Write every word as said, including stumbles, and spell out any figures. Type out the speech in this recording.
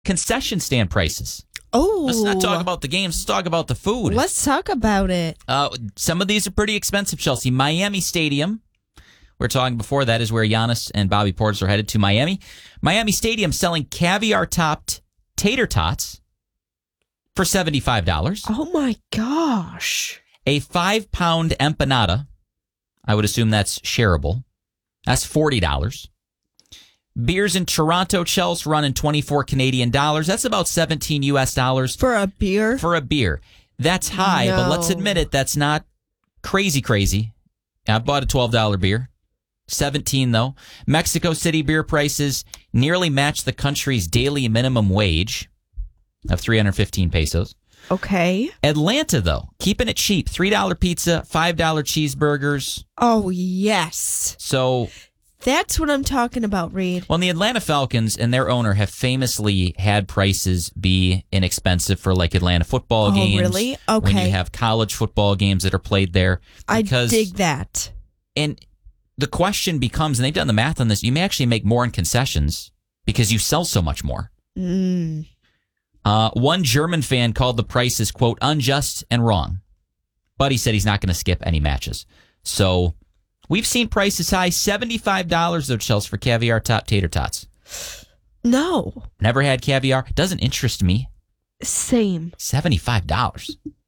concession stand prices. Oh. Let's not talk about the games. Let's talk about the food. Let's talk about it. Uh, some of these are pretty expensive, Chelsea. Miami Stadium. We're talking before that is where Giannis and Bobby Portis are headed to Miami. Miami Stadium selling caviar-topped tater tots for seventy-five dollars. Oh, my gosh. A five-pound empanada. I would assume that's shareable. That's forty dollars. Beers in Toronto, Chelsea, running twenty-four Canadian dollars. That's about seventeen U S dollars. For a beer? For a beer. That's high, no. but let's admit it, that's not crazy, crazy. I bought a twelve dollars beer. seventeen though. Mexico City beer prices nearly match the country's daily minimum wage of three hundred fifteen pesos. Okay. Atlanta, though, keeping it cheap. three dollars pizza, five dollars cheeseburgers. Oh, yes. So that's what I'm talking about, Reed. Well, the Atlanta Falcons and their owner have famously had prices be inexpensive for like Atlanta football oh, games. Really? Okay. When you have college football games that are played there. Because, I dig that. And the question becomes, and they've done the math on this, you may actually make more in concessions because you sell so much more. Mm. Uh, one German fan called the prices, quote, unjust and wrong. But he said he's not going to skip any matches. So we've seen prices high, seventy-five dollars though, Chelsea, for caviar top tater tots. No. Never had caviar. Doesn't interest me. Same. seventy-five dollars.